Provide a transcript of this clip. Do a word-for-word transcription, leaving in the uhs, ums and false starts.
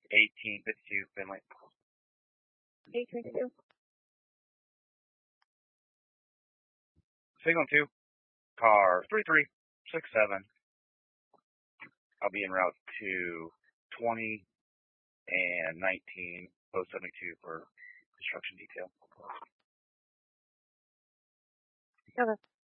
eighteen fifty-two, Finley. eighteen fifty-two. Signal two, car three three six seven. I'll be en route to twenty and nineteen, post seventy-two for construction detail. Okay.